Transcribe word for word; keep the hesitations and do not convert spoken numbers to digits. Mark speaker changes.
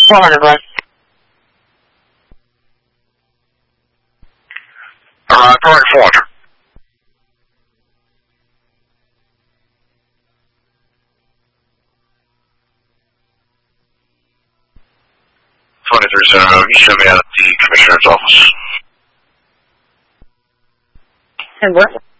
Speaker 1: four hundred, right?
Speaker 2: Alright, correct four hundred. twenty-three zero, you should be at the Commissioner's office.
Speaker 1: And what?